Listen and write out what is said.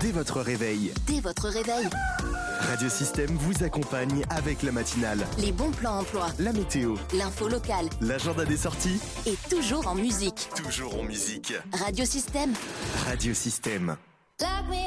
dès votre réveil. Dès votre réveil, Radio Système vous accompagne avec la matinale, les bons plans emploi, la météo, l'info locale l'agenda des sorties, et toujours en musique. toujours en musique. Radio Système. Radio Système.